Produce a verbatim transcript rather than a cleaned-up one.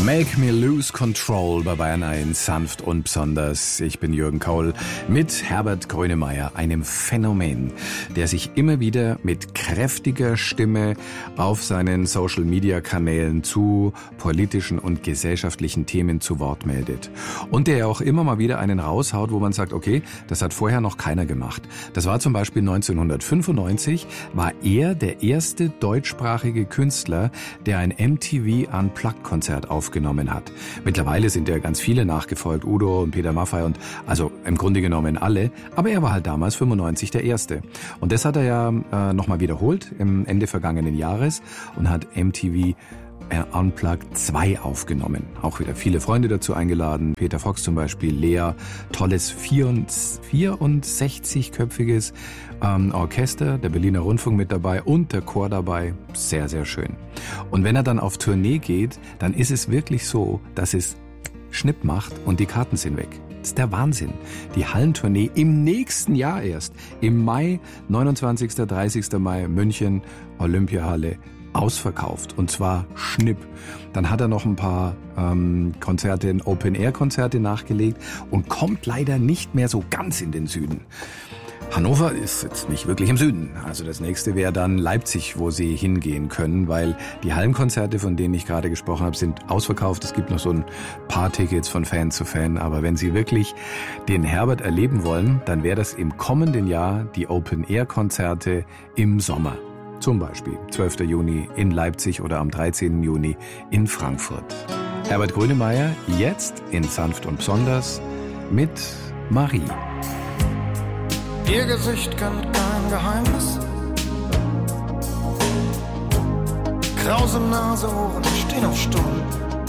Make Me Lose Control bei Bayern eins, sanft und besonders. Ich bin Jürgen Kaul mit Herbert Grönemeyer, einem Phänomen, der sich immer wieder mit kräftiger Stimme auf seinen Social-Media-Kanälen zu politischen und gesellschaftlichen Themen zu Wort meldet. Und der auch immer mal wieder einen raushaut, wo man sagt, okay, das hat vorher noch keiner gemacht. Das war zum Beispiel neunzehnhundertfünfundneunzig, war er der erste deutschsprachige Künstler, der ein M T V Unplugged-Konzert aufgenommen hat. Mittlerweile sind ja ganz viele nachgefolgt, Udo und Peter Maffay und also im Grunde genommen alle, aber er war halt damals fünfundneunzig der Erste. Und das hat er ja äh, nochmal wiederholt im Ende vergangenen Jahres und hat M T V Unplugged zwei aufgenommen. Auch wieder viele Freunde dazu eingeladen. Peter Fox zum Beispiel, Lea, tolles vierundsechzig-köpfiges ähm, Orchester, der Berliner Rundfunk mit dabei und der Chor dabei. Sehr, sehr schön. Und wenn er dann auf Tournee geht, dann ist es wirklich so, dass es Schnipp macht und die Karten sind weg. Das ist der Wahnsinn. Die Hallentournee im nächsten Jahr erst. Im Mai, neunundzwanzigsten, dreißigsten Mai, München, Olympiahalle, ausverkauft und zwar Schnipp. Dann hat er noch ein paar ähm, Konzerte, Open-Air-Konzerte nachgelegt und kommt leider nicht mehr so ganz in den Süden. Hannover ist jetzt nicht wirklich im Süden. Also das nächste wäre dann Leipzig, wo sie hingehen können, weil die Hallenkonzerte, von denen ich gerade gesprochen habe, sind ausverkauft. Es gibt noch so ein paar Tickets von Fan zu Fan. Aber wenn Sie wirklich den Herbert erleben wollen, dann wäre das im kommenden Jahr die Open-Air-Konzerte im Sommer. Zum Beispiel zwölften Juni in Leipzig oder am dreizehnten Juni in Frankfurt. Herbert Grönemeyer jetzt in Sanft und Besonders mit Marie. Ihr Gesicht kennt kein Geheimnis. Krause Nase, Ohren stehen auf Stuhl.